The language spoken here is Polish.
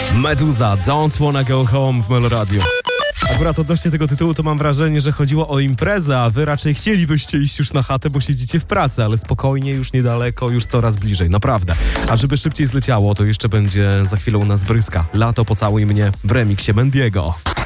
Meduza, Don't Wanna Go Home w Meloradiu. Akurat odnośnie tego tytułu to mam wrażenie, że chodziło o imprezę, a wy raczej chcielibyście iść już na chatę, bo siedzicie w pracy, ale spokojnie, już niedaleko, już coraz bliżej, naprawdę. A żeby szybciej zleciało, to jeszcze będzie za chwilę u nas Bryska. Lato pocałuj mnie w remiksie Mendiego.